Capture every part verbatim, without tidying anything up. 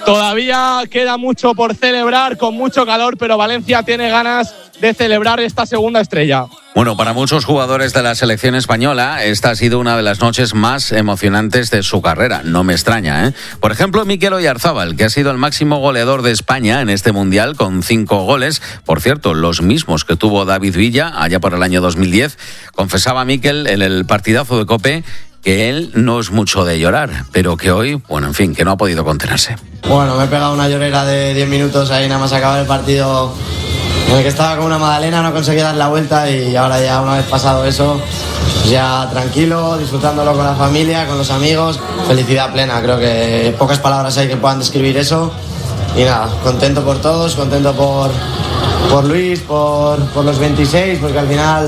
Todavía queda mucho por celebrar, con mucho calor, pero Valencia tiene ganas de celebrar esta segunda estrella. Bueno, para muchos jugadores de la selección española, esta ha sido una de las noches más emocionantes de su carrera. No me extraña, ¿eh? Por ejemplo, Mikel Oyarzábal, que ha sido el máximo goleador de España en este Mundial con cinco goles. Por cierto, los mismos que tuvo David Villa allá por el año dos mil diez. Confesaba Mikel en el partidazo de COPE que él no es mucho de llorar, pero que hoy, bueno, en fin, que no ha podido contenerse. Bueno, me he pegado una llorera de diez minutos ahí nada más acabar el partido, en el que estaba con una magdalena, no conseguía dar la vuelta, y ahora ya una vez pasado eso, pues ya tranquilo, disfrutándolo con la familia, con los amigos, felicidad plena. Creo que pocas palabras hay que puedan describir eso, y nada, contento por todos, contento por, por Luis, por, por los veintiséis, porque al final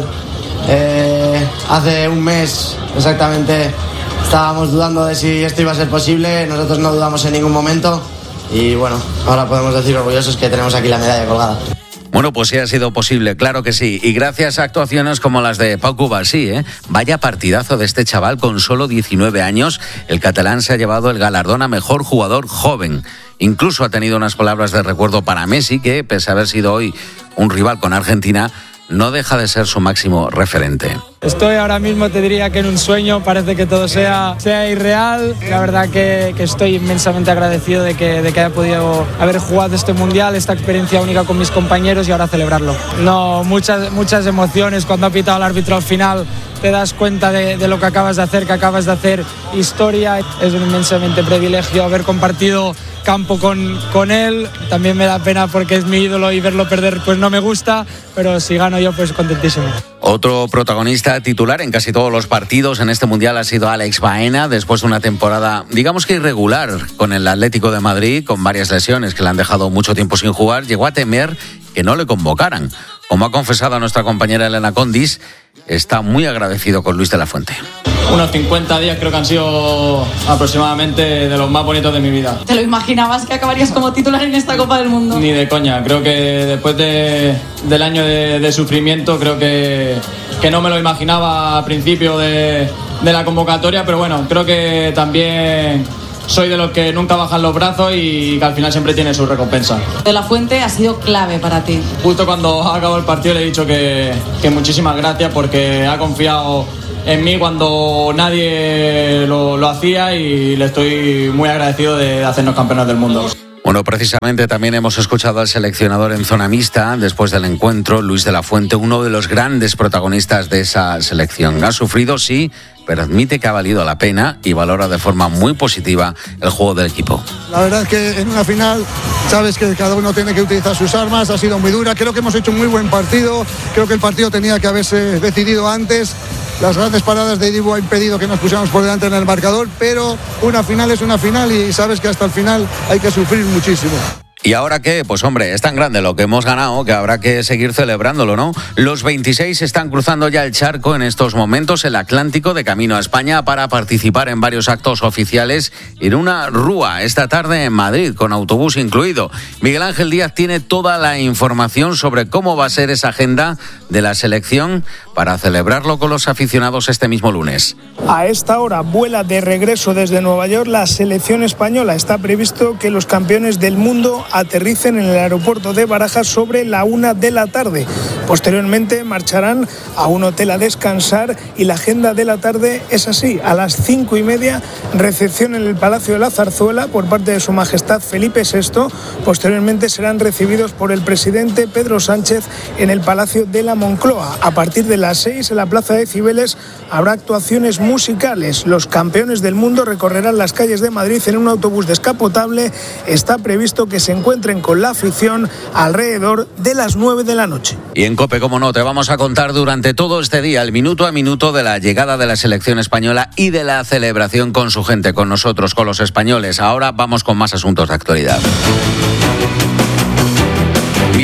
eh, hace un mes exactamente estábamos dudando de si esto iba a ser posible, nosotros no dudamos en ningún momento, y bueno, ahora podemos decir orgullosos que tenemos aquí la medalla colgada. Bueno, pues sí ha sido posible, claro que sí. Y gracias a actuaciones como las de Pau Cubarsí, ¿eh? Vaya partidazo de este chaval con solo diecinueve años. El catalán se ha llevado el galardón a mejor jugador joven. Incluso ha tenido unas palabras de recuerdo para Messi, que pese a haber sido hoy un rival con Argentina, no deja de ser su máximo referente. Estoy ahora mismo, te diría que en un sueño, parece que todo sea, sea irreal. La verdad que, que estoy inmensamente agradecido de que, de que haya podido haber jugado este Mundial, esta experiencia única con mis compañeros, y ahora celebrarlo. No, muchas, muchas emociones. Cuando ha pitado el árbitro al final, te das cuenta de, de lo que acabas de hacer, que acabas de hacer historia. Es un inmensamente privilegio haber compartido campo con, con él. También me da pena porque es mi ídolo y verlo perder pues no me gusta, pero si gano yo pues contentísimo. Otro protagonista titular en casi todos los partidos en este Mundial ha sido Alex Baena, después de una temporada digamos que irregular con el Atlético de Madrid, con varias lesiones que le han dejado mucho tiempo sin jugar. Llegó a temer que no le convocaran. Como ha confesado nuestra compañera Elena Condis, está muy agradecido con Luis de la Fuente. Unos cincuenta días creo que han sido aproximadamente de los más bonitos de mi vida. ¿Te lo imaginabas que acabarías como titular en esta Copa del Mundo? Ni de coña. Creo que después de, del año de, de sufrimiento, creo que, que no me lo imaginaba al principio de, de la convocatoria, pero bueno, creo que también soy de los que nunca bajan los brazos y que al final siempre tiene su recompensa. De la Fuente ha sido clave para ti. Justo cuando ha acabado el partido le he dicho que, que muchísimas gracias porque ha confiado en mí cuando nadie lo, lo hacía, y le estoy muy agradecido de hacernos campeones del mundo. Bueno, precisamente también hemos escuchado al seleccionador en zona mixta después del encuentro, Luis de la Fuente, uno de los grandes protagonistas de esa selección. Ha sufrido, sí, pero admite que ha valido la pena y valora de forma muy positiva el juego del equipo. La verdad es que en una final sabes que cada uno tiene que utilizar sus armas, ha sido muy dura, creo que hemos hecho un muy buen partido, creo que el partido tenía que haberse decidido antes. Las grandes paradas de Dibu ha impedido que nos pusiéramos por delante en el marcador, pero una final es una final y sabes que hasta el final hay que sufrir muchísimo. ¿Y ahora qué? Pues hombre, es tan grande lo que hemos ganado que habrá que seguir celebrándolo, ¿no? Los veintiséis están cruzando ya el charco en estos momentos, el Atlántico, de camino a España para participar en varios actos oficiales en una rúa esta tarde en Madrid, con autobús incluido. Miguel Ángel Díaz tiene toda la información sobre cómo va a ser esa agenda de la selección para celebrarlo con los aficionados este mismo lunes. A esta hora vuela de regreso desde Nueva York la selección española. Está previsto que los campeones del mundo aterricen en el aeropuerto de Barajas sobre la una de la tarde. Posteriormente marcharán a un hotel a descansar y la agenda de la tarde es así. A las cinco y media, recepción en el Palacio de la Zarzuela por parte de Su Majestad Felipe sexto. Posteriormente serán recibidos por el presidente Pedro Sánchez en el Palacio de la Moncloa. A partir de las seis, en la Plaza de Cibeles, habrá actuaciones musicales. Los campeones del mundo recorrerán las calles de Madrid en un autobús descapotable. Está previsto que se encuentren con la afición alrededor de las nueve de la noche. Y en COPE, como no, te vamos a contar durante todo este día, el minuto a minuto de la llegada de la selección española y de la celebración con su gente, con nosotros, con los españoles. Ahora vamos con más asuntos de actualidad.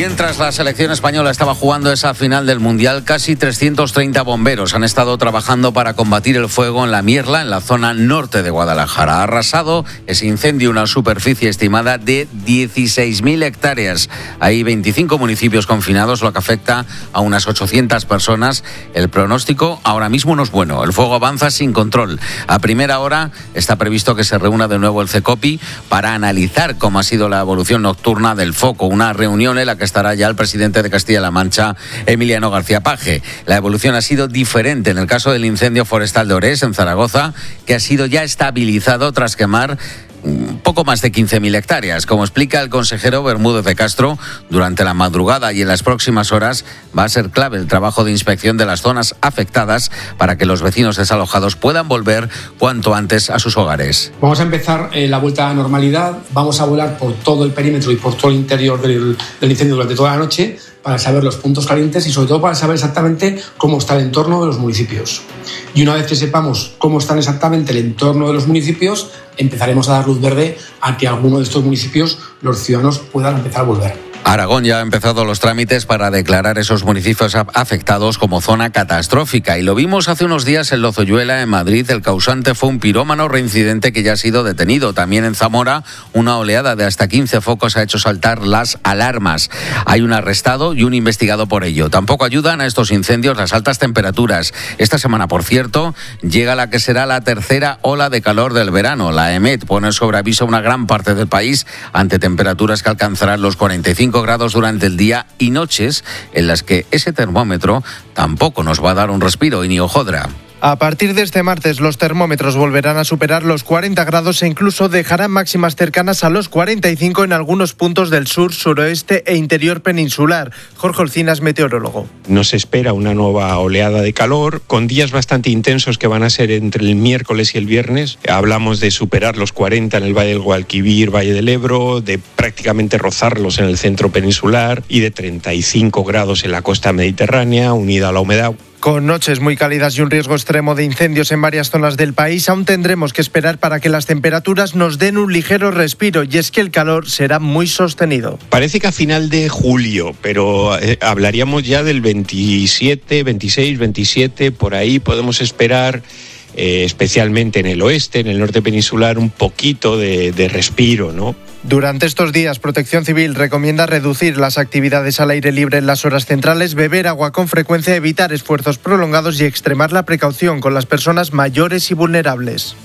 Mientras la selección española estaba jugando esa final del Mundial, casi trescientos treinta bomberos han estado trabajando para combatir el fuego en la Mierla, en la zona norte de Guadalajara. Ha arrasado ese incendio una superficie estimada de dieciséis mil hectáreas. Hay veinticinco municipios confinados, lo que afecta a unas ochocientas personas. El pronóstico ahora mismo no es bueno. El fuego avanza sin control. A primera hora está previsto que se reúna de nuevo el CECOPI para analizar cómo ha sido la evolución nocturna del foco. Una reunión en la que estará ya el presidente de Castilla-La Mancha, Emiliano García Paje. La evolución ha sido diferente en el caso del incendio forestal de Orés, en Zaragoza, que ha sido ya estabilizado tras quemar un poco más de quince mil hectáreas. Como explica el consejero Bermúdez de Castro, durante la madrugada y en las próximas horas va a ser clave el trabajo de inspección de las zonas afectadas para que los vecinos desalojados puedan volver cuanto antes a sus hogares. Vamos a empezar eh, la vuelta a la normalidad. Vamos a volar por todo el perímetro y por todo el interior del, del incendio durante toda la noche para saber los puntos calientes y sobre todo para saber exactamente cómo está el entorno de los municipios. Y una vez que sepamos cómo están exactamente el entorno de los municipios, empezaremos a dar luz verde a que alguno de estos municipios los ciudadanos puedan empezar a volver. Aragón ya ha empezado los trámites para declarar esos municipios afectados como zona catastrófica. Y lo vimos hace unos días en Lozoyuela, en Madrid. El causante fue un pirómano reincidente que ya ha sido detenido. También en Zamora, una oleada de hasta quince focos ha hecho saltar las alarmas. Hay un arrestado y un investigado por ello. Tampoco ayudan a estos incendios las altas temperaturas. Esta semana, por cierto, llega la que será la tercera ola de calor del verano. La EMET pone sobre aviso una gran parte del país ante temperaturas que alcanzarán los cuarenta y cinco grados durante el día y noches en las que ese termómetro tampoco nos va a dar un respiro y ni hojodra. A partir de este martes los termómetros volverán a superar los cuarenta grados e incluso dejarán máximas cercanas a los cuarenta y cinco en algunos puntos del sur, suroeste e interior peninsular. Jorge Olcinas, meteorólogo. Nos espera una nueva oleada de calor con días bastante intensos que van a ser entre el miércoles y el viernes. Hablamos de superar los cuarenta en el Valle del Guadalquivir, Valle del Ebro, de prácticamente rozarlos en el centro peninsular y de treinta y cinco grados en la costa mediterránea, unida a la humedad. Con noches muy cálidas y un riesgo extremo de incendios en varias zonas del país, aún tendremos que esperar para que las temperaturas nos den un ligero respiro, y es que el calor será muy sostenido. Parece que a final de julio, pero eh, hablaríamos ya del veintisiete, veintiséis, veintisiete, por ahí podemos esperar, eh, especialmente en el oeste, en el norte peninsular, un poquito de, de respiro, ¿no? Durante estos días, Protección Civil recomienda reducir las actividades al aire libre en las horas centrales, beber agua con frecuencia, evitar esfuerzos prolongados y extremar la precaución con las personas mayores y vulnerables.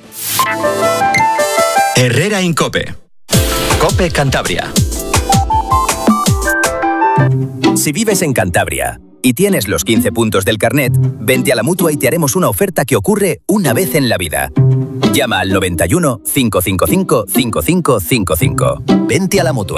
Herrera en COPE. COPE Cantabria. Si vives en Cantabria y tienes los quince puntos del carnet, vente a la Mutua y te haremos una oferta que ocurre una vez en la vida. Llama al noventa y uno, cinco cinco cinco, cinco cinco cinco cinco. Vente a la Mutua.